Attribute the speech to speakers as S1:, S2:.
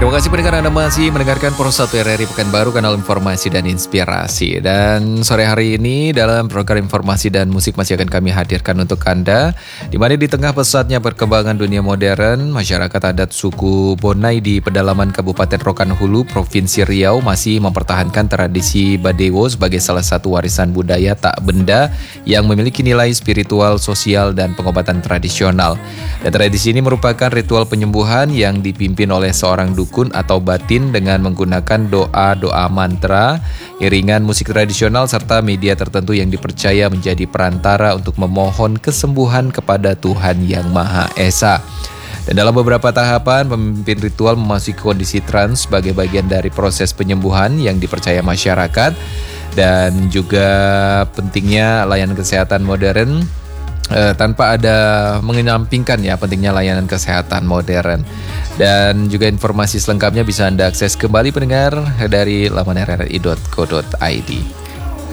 S1: Terima kasih pendengar, Anda masih mendengarkan Pro 1 RRI Pekanbaru, kanal informasi dan inspirasi. Dan sore hari ini dalam program informasi dan musik masih akan kami hadirkan untuk Anda, di mana di tengah pesatnya perkembangan dunia modern, masyarakat adat suku Bonai di pedalaman Kabupaten Rokan Hulu, Provinsi Riau masih mempertahankan tradisi Badewo sebagai salah satu warisan budaya tak benda yang memiliki nilai spiritual, sosial, dan pengobatan tradisional. Dan tradisi ini merupakan ritual penyembuhan yang dipimpin oleh seorang dukun atau batin dengan menggunakan doa-doa mantra, iringan musik tradisional, serta media tertentu yang dipercaya menjadi perantara untuk memohon kesembuhan kepada Tuhan Yang Maha Esa. Dan dalam beberapa tahapan, pemimpin ritual memasuki kondisi trans sebagai bagian dari proses penyembuhan yang dipercaya masyarakat. Dan juga pentingnya layanan kesehatan modern tanpa ada mengenyampingkan ya pentingnya layanan kesehatan modern. Dan juga informasi selengkapnya bisa Anda akses kembali pendengar dari laman rri.co.id.